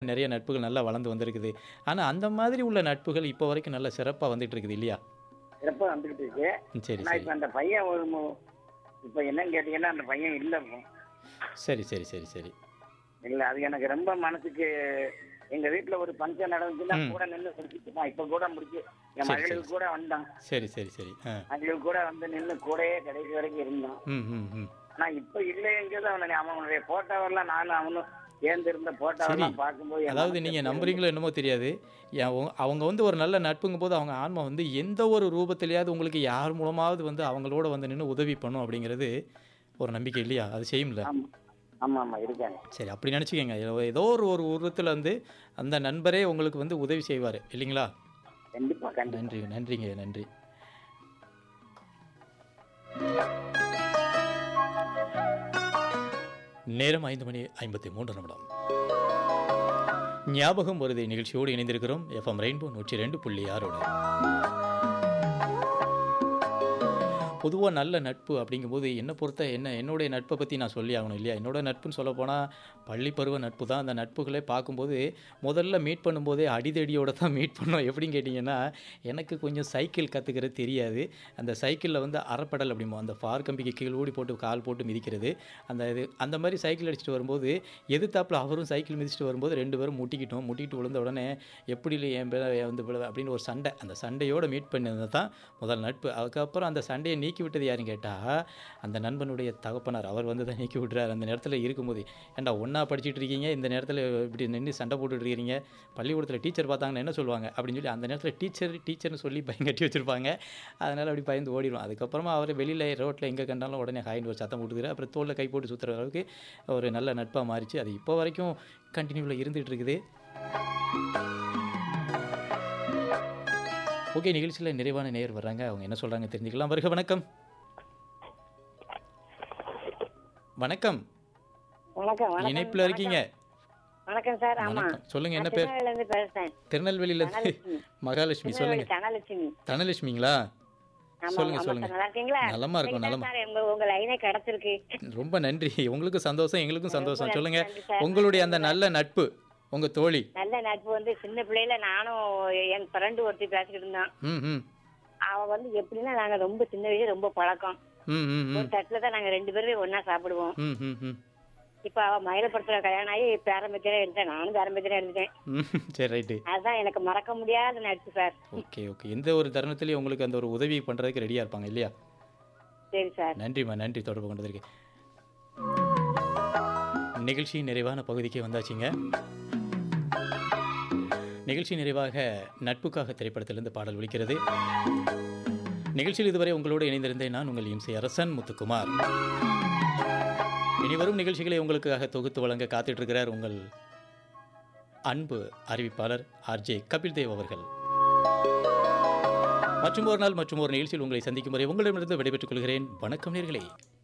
இப்போ நிறைய நட்புகள் நல்லா வளர்ந்து வந்திருக்குது. ஆனா அந்த மாதிரி உள்ள நட்புகள் இப்போ வரைக்கும் நல்லா சிறப்பா வந்துட்டு இருக்குது இல்லையா? சிறப்பா வந்துகிட்டு இருக்கு. சரி, ஆனா சரி. இப்ப அந்த பையன் இப்ப என்னன்னு கேட்டீங்கன்னா அந்த பையன் இல்ல இப்போ. சரி, சரி, சரி, சரி. இல்ல அது எனக்கு ரொம்ப மனசுக்கு. எங்க வீட்டுல ஒரு ஃபங்க்ஷன் நடந்துச்சுன்னா ம். கூட நின்று முடிச்சுட்டுப்பான். இப்ப கூட முடிச்சு என் சரி, சரி. மகளுக்கு கூட வந்தான். சரி, சரி, சரி. ஆ. மகளுக்கு கூட வந்து நின்று கூடயே கடைசி வரைக்கும் இருந்தான். ம், ம், ம். ஆனா இப்ப இல்லைங்கிறது அவனுடைய போட்டோவெல்லாம் நானும் அவனும் சேர்ந்து இருந்த சரி. போட்டோவெல்லாம் பார்க்கும்போது என் அதாவது மனசு நீங்க அப்படியே ரொம்ப நம்புறீங்களோ என்னமோ தெரியாது. அவங்க வந்து ஒரு நல்ல நட்புங்கும்போது, அவங்க ஆன்மா வந்து எந்த ஒரு ரூபத்திலயாவது உங்களுக்கு யார் மூலமாவது வந்து அவங்களோட வந்து நின்னு உதவி பண்ணும் அப்படிங்கிறது ஒரு நம்பிக்கை இல்லையா? அது செய்யும்ல? ஆமா ஆமா ஆமா இருக்காங்க. சரி அப்படி நினச்சிக்கங்க. ஏதோ ஒரு ஒரு உருவத்துல வந்து அந்த நண்பரே உங்களுக்கு வந்து உதவி செய்வாரு. இல்லைங்களா? கண்டிப்பா கண்டிப்பா. நன்றி, நன்றிங்க. நன்றி. நேரம் 5:53. ஞாபகம் வருதே நிகழ்ச்சியோடு இணைந்திருக்கிறோம். FM rainbow 102.6. பொதுவா நல்ல நட்பு அப்படிங்கும்போது என்னுடைய நட்பை பற்றி நான் சொல்லி ஆகணும் இல்லையா? என்னோட நட்புன்னு சொல்லப்போனால் பள்ளி பருவ நட்பு தான். அந்த நட்புகளை பார்க்கும்போது முதல்ல மீட் பண்ணும்போதே அடிதடியோட தான் மீட் பண்ணோம். எப்படின்னு கேட்டிங்கன்னா, எனக்கு கொஞ்சம் சைக்கிள் கற்றுக்கிறது தெரியாது. அந்த சைக்கிளில் வந்து அரைப்பெடல் அப்படிம்போம். அந்த ஃபார் கம்பிக்கு கீழ் ஓடி போட்டு கால் போட்டு மிதிக்கிறது. அந்த மாதிரி சைக்கிள் அடிச்சுட்டு வரும்போது எதிர்த்தாப்புல அவரும் சைக்கிள் மிதிச்சுட்டு வரும்போது 2 பேரும் முட்டிக்கிட்டோம். முட்டிக்கிட்டு விழுந்த உடனே எப்படி இல்லை என் பேர வந்து விழுவ அப்படின்னு ஒரு சண்டை. அந்த சண்டையோடு மீட் பண்ணது தான் முதல் நட்பு. அதுக்கப்புறம் அந்த சண்டையை நீக்கி விட்டது யாருன்னு கேட்டால், அந்த நண்பனுடைய தகப்பனார். அவர் வந்து தான் நீக்கி விட்றாரு. அந்த நேரத்தில் இருக்கும்போது, ஏன்டா ஒன்றா படிச்சுட்டு இருக்கீங்க, இந்த நேரத்தில் இப்படி நின்று சண்டை போட்டுட்டு இருக்கிறீங்க, பள்ளிக்கூடத்தில் டீச்சர் பார்த்தாங்கன்னா என்ன சொல்லுவாங்க அப்படின்னு சொல்லி அந்த நேரத்தில் டீச்சர்னு சொல்லி பயம் கட்டி வச்சுருப்பாங்க. அதனால் அப்படி பயந்து ஓடிடும். அதுக்கப்புறமா அவர் வெளியில் ரோட்டில் எங்கே கண்டாலும் உடனே ஹாய்னு ஒரு சத்தம் போட்டுக்கிறார். அப்புறம் தோளில் கை போட்டு சுற்றுற அளவுக்கு ஒரு நல்ல நட்பாக மாறிச்சு. அது இப்போ வரைக்கும் கண்டினியூவில் இருந்துகிட்டு இருக்குது. ஓகே, நிகழ்ச்சியில் நிறைவான நேயர் வர்றாங்க. அவங்க என்ன சொல்கிறாங்க தெரிஞ்சுக்கலாம். வருக வணக்கம். வணக்கம். வணக்கம் வணக்கம் இணைப்பில் இருக்கீங்க. வணக்கம் சார். ஆமா, வணக்கம். சொல்லுங்க, என்ன நான் பேர்? திருநெல்வேலியில இருந்து பேசுறேன். திருநெல்வேலியிலேருந்து தனலட்சுமி. மகாலட்சுமி. சொல்லுங்க. தனலட்சுமி. தனலட்சுமிங்களா? ஆமா சொல்லுங்க, ஆமா சொல்லுங்க. சார், நல்லா இருக்கீங்களா? நலமா இருக்கும், இன்னைக்கு நலமா. தான் சார் உங்க லைனே கிடைச்சிருக்கு. ரொம்ப நன்றி. உங்களுக்கும் சந்தோஷம், எங்களுக்கும் ரொம்ப சந்தோஷம். நன்றி சொல்லுங்க, நன்றி சார். உங்களுடைய அந்த நல்ல நல்ல நட்பு, உங்க தோழி. நல்ல நட்பு வந்து சின்ன பிள்ளையில நானும் என் ஃப்ரெண்டு ஒருத்தி பேசிக்கிட்டு இருந்தான். ம், ம், அவ வந்து எப்படின்னா நாங்க ரொம்ப சின்ன வயசு ரொம்ப பழக்கம். ம், ம், ஒரு ம், தட்டுல தான் நாங்க 2 பேருமே ஒண்ணா சாப்பிடுவோம். ம், ம், ம், இப்ப அவ மயிலப்படுத்துற கல்யாணம் ஆகி பேரம்பத்தியா இருந்தேன். நானும் பேரம்பத்தியா இருந்தேன். ம். சரி, ரைட்டு. அதுதான் எனக்கு மறக்க முடியாத நட்பு சார். Okay, okay. எந்த ஒரு தருணத்திலையும் உங்களுக்கு அந்த ஒரு உதவி பண்ணுறதுக்கு ரெடியாக இருப்பாங்க இல்லையா? சரி சார். நன்றிம்மா, நன்றி தொடர்பு கொண்டதற்கு. நிகழ்ச்சி நிறைவான பகுதிக்கு வந்தாச்சுங்க. நிகழ்ச்சி நிறைவாக நட்புக்காக திரைப்படத்திலிருந்து பாடல் ஒலிக்கிறது. நிகழ்ச்சியில் இதுவரை உங்களோடு இணைந்திருந்தேன் நான் உங்கள் இம்சை அரசன் முத்துக்குமார். இனி வரும் நிகழ்ச்சிகளை உங்களுக்காக தொகுத்து வழங்க காத்துட்டு இருக்கிறார் உங்கள் அன்பு அறிவிப்பாளர் ஆர்ஜே கபில் தேவ் அவர்கள். மற்றும் ஒரு நாள் மற்றும் ஒரு நிகழ்ச்சியில் உங்களை சந்திக்கும் வரை உங்களிடமிருந்து விடைபெற்றுக் கொள்கிறேன். வணக்கம் நேயர்களே.